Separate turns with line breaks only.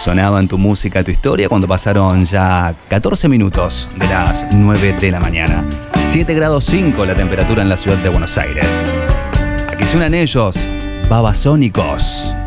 sonaba en tu música, tu historia, cuando pasaron ya 14 minutos de las 9 de la mañana. 7 grados 5 la temperatura en la ciudad de Buenos Aires. Aquí suenan ellos, Babasónicos.